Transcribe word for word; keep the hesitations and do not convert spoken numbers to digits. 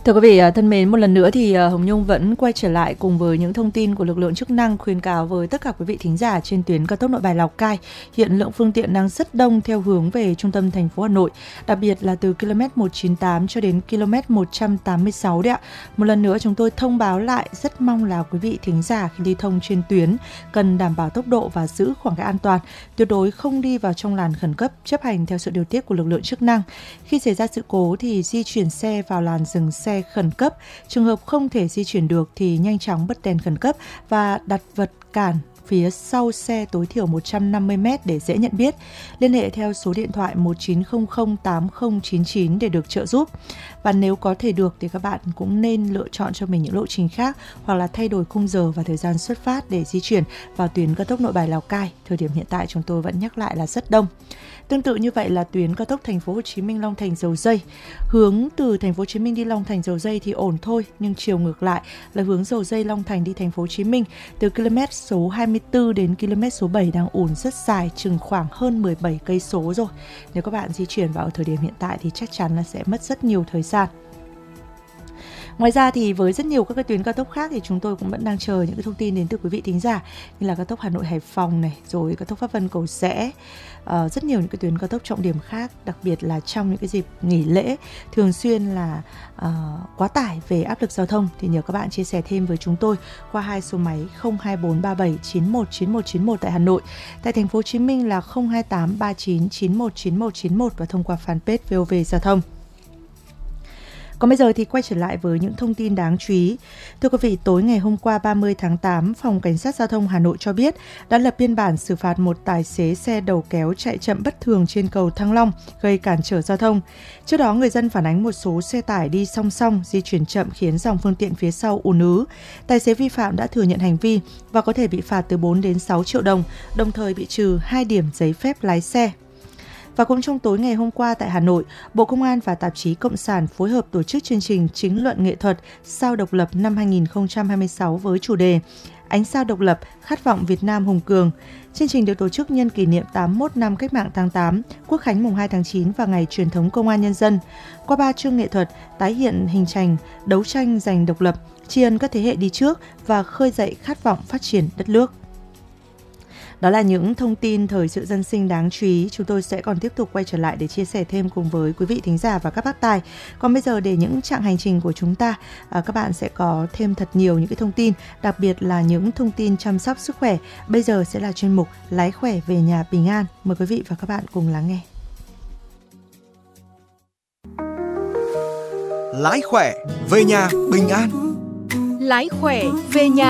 Thưa quý vị thân mến, một lần nữa thì Hồng Nhung vẫn quay trở lại cùng với những thông tin của lực lượng chức năng khuyến cáo với tất cả quý vị thính giả trên tuyến cao tốc Nội Bài Lào Cai. Hiện lượng phương tiện đang rất đông theo hướng về trung tâm thành phố Hà Nội, đặc biệt là từ ki lô mét một trăm chín mươi tám cho đến ki lô mét một trăm tám mươi sáu đấy ạ. Một lần nữa chúng tôi thông báo lại, rất mong là quý vị thính giả khi đi thông trên tuyến cần đảm bảo tốc độ và giữ khoảng cách an toàn, tuyệt đối không đi vào trong làn khẩn cấp, chấp hành theo sự điều tiết của lực lượng chức năng. Khi xảy ra sự cố thì di chuyển xe vào làn dừng xe khẩn cấp. Trường hợp không thể di chuyển được thì nhanh chóng bật đèn khẩn cấp và đặt vật cản phía sau xe tối thiểu một trăm năm mươi mét để dễ nhận biết. Liên hệ theo số điện thoại một chín không không tám không chín chín để được trợ giúp. Và nếu có thể được thì các bạn cũng nên lựa chọn cho mình những lộ trình khác hoặc là thay đổi khung giờ và thời gian xuất phát để di chuyển vào tuyến cao tốc Nội Bài Lào Cai. Thời điểm hiện tại chúng tôi vẫn nhắc lại là rất đông. Tương tự như vậy là tuyến cao tốc Thành phố Hồ Chí Minh Long Thành Dầu Giây, hướng từ Thành phố Hồ Chí Minh đi Long Thành Dầu Giây thì ổn thôi, nhưng chiều ngược lại là hướng Dầu Giây Long Thành đi Thành phố Hồ Chí Minh từ km số hai mươi tư đến km số bảy đang ùn rất dài, chừng khoảng hơn mười bảy cây số rồi. Nếu các bạn di chuyển vào thời điểm hiện tại thì chắc chắn là sẽ mất rất nhiều thời gian. Ngoài ra thì với rất nhiều các cái tuyến cao tốc khác thì chúng tôi cũng vẫn đang chờ những cái thông tin đến từ quý vị thính giả, như là cao tốc Hà Nội Hải Phòng này, rồi cao tốc Pháp Vân Cầu Giẽ, uh, rất nhiều những cái tuyến cao tốc trọng điểm khác, đặc biệt là trong những cái dịp nghỉ lễ thường xuyên là uh, quá tải về áp lực giao thông, thì nhờ các bạn chia sẻ thêm với chúng tôi qua hai số máy không hai bốn ba bảy chín một chín một chín một tại Hà Nội, tại Thành phố Hồ Chí Minh là không hai tám ba chín chín một chín một chín một và thông qua fanpage vê o vê Giao thông. Còn bây giờ thì quay trở lại với những thông tin đáng chú ý. Thưa quý vị, tối ngày hôm qua ba mươi tháng tám, Phòng Cảnh sát Giao thông Hà Nội cho biết đã lập biên bản xử phạt một tài xế xe đầu kéo chạy chậm bất thường trên cầu Thăng Long, gây cản trở giao thông. Trước đó, người dân phản ánh một số xe tải đi song song, di chuyển chậm khiến dòng phương tiện phía sau ùn ứ. Tài xế vi phạm đã thừa nhận hành vi và có thể bị phạt từ bốn đến sáu triệu đồng, đồng thời bị trừ hai điểm giấy phép lái xe. Và cũng trong tối ngày hôm qua tại Hà Nội, Bộ Công an và tạp chí Cộng sản phối hợp tổ chức chương trình chính luận nghệ thuật Sao độc lập năm hai không hai sáu với chủ đề Ánh sao độc lập, khát vọng Việt Nam hùng cường. Chương trình được tổ chức nhân kỷ niệm tám mươi mốt năm Cách mạng tháng tám, Quốc khánh mùng hai tháng chín và Ngày truyền thống Công an Nhân dân. Qua ba chương nghệ thuật, tái hiện hình ảnh đấu tranh giành độc lập, tri ân các thế hệ đi trước và khơi dậy khát vọng phát triển đất nước. Đó là những thông tin thời sự dân sinh đáng chú ý. Chúng tôi sẽ còn tiếp tục quay trở lại để chia sẻ thêm cùng với quý vị thính giả và các bác tài. Còn bây giờ để những chặng hành trình của chúng ta, các bạn sẽ có thêm thật nhiều những cái thông tin, đặc biệt là những thông tin chăm sóc sức khỏe. Bây giờ sẽ là chuyên mục Lái khỏe về nhà bình an. Mời quý vị và các bạn cùng lắng nghe. Lái khỏe về nhà bình an. Lái khỏe về nhà